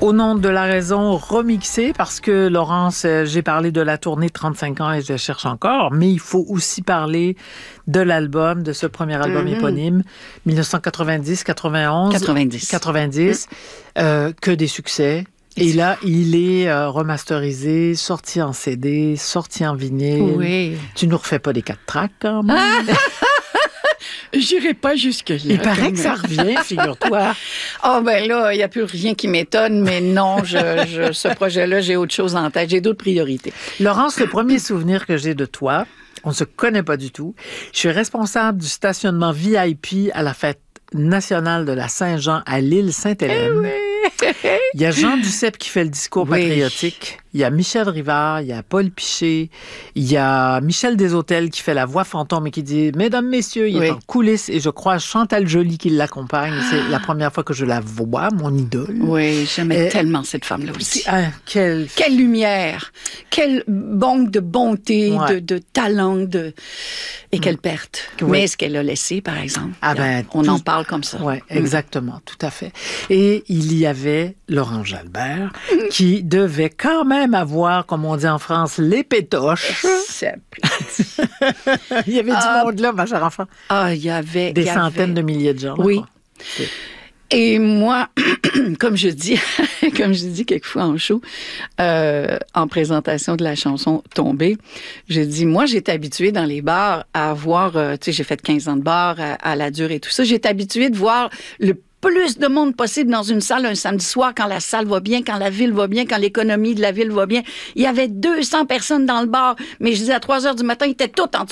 Au nom de la raison, remixé, parce que, Laurence, j'ai parlé de la tournée 35 ans et je cherche encore, mais il faut aussi parler de l'album, de ce premier album éponyme, 1990, 91. 90. Que des succès. Et là, il est remasterisé, sorti en CD, sorti en vinyle. Oui. Tu nous refais pas des 4 tracks, quand même? J'irai pas jusque-là. Il paraît que ça revient, figure-toi. Ah, ben là, il n'y a plus rien qui m'étonne, mais non, ce projet-là, j'ai autre chose en tête. J'ai d'autres priorités. Laurence, le premier souvenir que j'ai de toi, on ne se connaît pas du tout. Je suis responsable du stationnement VIP à la fête nationale de la Saint-Jean à l'île Sainte-Hélène. Eh oui. Il y a Jean Duceppe qui fait le discours patriotique. Il y a Michel Rivard, il y a Paul Piché, il y a Michel Deshôtels qui fait la voix fantôme et qui dit « Mesdames, messieurs », il est en coulisses. Et je crois Chantal Joly qui l'accompagne. C'est la première fois que je la vois, mon idole. Oui, j'aimais tellement cette femme-là aussi. Quelle lumière, quelle banque de bonté, de talent, et quelle perte. Oui. Mais ce qu'elle a laissé, par exemple. On en parle comme ça. Oui, exactement, tout à fait. Et il y avait Laurent Jalbert qui devait quand même avoir, comme on dit en France, les pétoches. Il y avait du monde là, ma chère enfant. Ah, il y avait... Des centaines de milliers de gens. Oui. Et moi, comme je dis quelquefois en show, en présentation de la chanson Tombée, je dis, moi, j'étais habituée dans les bars à voir, tu sais, j'ai fait 15 ans de bar à la dure et tout ça, j'étais habituée de voir le plus de monde possible dans une salle un samedi soir quand la salle va bien, quand la ville va bien, quand l'économie de la ville va bien. Il y avait 200 personnes dans le bar, mais je disais à 3 heures du matin, ils étaient tous en